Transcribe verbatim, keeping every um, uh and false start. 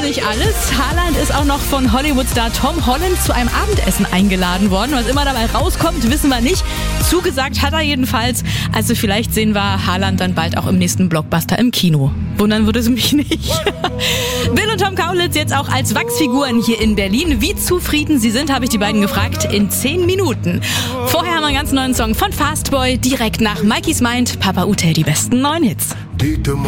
nicht alles. Haaland ist auch noch von Hollywood-Star Tom Holland zu einem Abendessen eingeladen worden. Was immer dabei rauskommt, wissen wir nicht. Zugesagt hat er jedenfalls. Also vielleicht sehen wir Haaland dann bald auch im nächsten Blockbuster im Kino. Wundern würde es mich nicht. Bill und Tom Kaulitz jetzt auch als Wachsfiguren hier in Berlin. Wie zufrieden sie sind, habe ich die beiden gefragt, in zehn Minuten. Vorher haben wir einen ganz neuen Song von Fastboy. Direkt nach Mikey's Mind, Papa Ute, die besten neuen Hits.